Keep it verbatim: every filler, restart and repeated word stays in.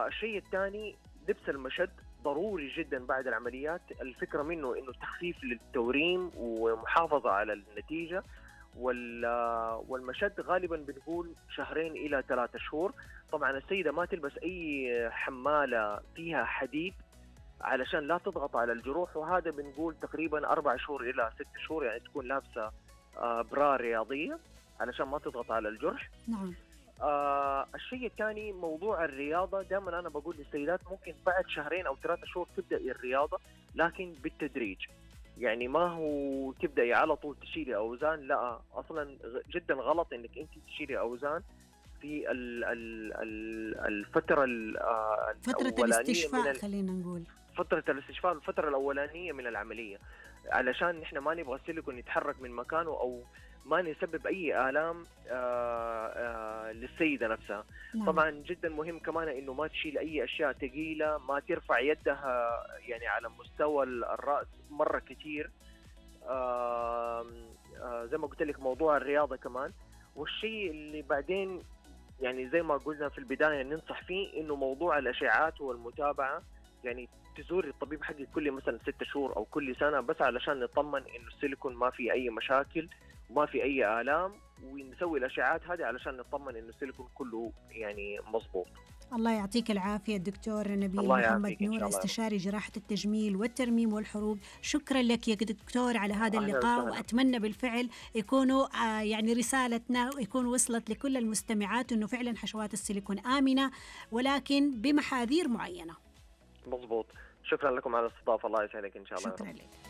آه الشيء الثاني لبس المشد ضروري جدا بعد العمليات. الفكرة منه إنه تخفيف للتوريم ومحافظة على النتيجة. والمشد غالبا بنقول شهرين إلى ثلاثة شهور. طبعا السيدة ما تلبس أي حمالة فيها حديد علشان لا تضغط على الجروح، وهذا بنقول تقريبا أربع شهور إلى ست شهور، يعني تكون لابسة برا رياضية علشان ما تضغط على الجرح. نعم. آه الشيء الثاني موضوع الرياضة. دائما أنا بقول للسيدات ممكن بعد شهرين أو ثلاثة شهور تبدأ الرياضة، لكن بالتدريج. يعني ما هو تبدأي على طول تشيلي أوزان، لا أصلا جدا غلط إنك أنت تشيلي أوزان في ال ال ال الفترة الأولانية، فترة الاستشفاء خلينا نقول فترة الاستشفاء، الفترة الأولانية من العملية، علشان نحن ما نبغى السيليكون يتحرك من مكانه أو ما نسبب أي آلام آآ آآ للسيدة نفسها. نعم. طبعا جدا مهم كمان إنه ما تشيل أي أشياء ثقيلة، ما ترفع يدها يعني على مستوى الرأس مرة كتير. آآ آآ زي ما قلت لك موضوع الرياضة كمان. والشيء اللي بعدين يعني زي ما قلنا في البداية ننصح فيه إنه موضوع الأشعات والمتابعة، يعني تزور الطبيب حقك كل مثلا ستة شهور أو كل سنة، بس علشان نطمن إنه السيليكون ما في أي مشاكل وما في أي آلام، ونسوي الأشعات هذه علشان نطمن إنه السيليكون كله يعني مظبوط. الله يعطيك العافية الدكتور نبيل محمد نور، استشاري جراحة التجميل والترميم والحروق. شكرا لك يا دكتور على هذا اللقاء، وأتمنى بالفعل يكونوا آه يعني رسالتنا يكون وصلت لكل المستمعات إنه فعلا حشوات السيليكون آمنة ولكن بمحاذير معينة. مظبوط. شكرا لكم على الاستضافة، الله يسعدك إن شاء الله. شكرا لك.